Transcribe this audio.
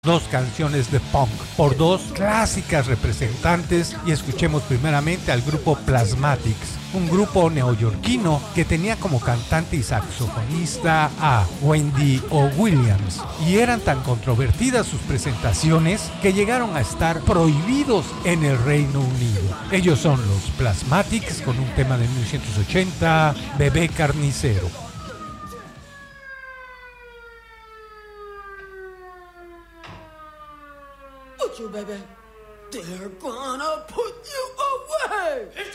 Dos canciones de punk por dos clásicas representantes y escuchemos primeramente al grupo Plasmatics, un grupo neoyorquino que tenía como cantante y saxofonista a Wendy O. Williams, y eran tan controvertidas sus presentaciones que llegaron a estar prohibidos en el Reino Unido. Ellos son los Plasmatics con un tema de 1980, Bebé Carnicero. You, baby, they're gonna put you away.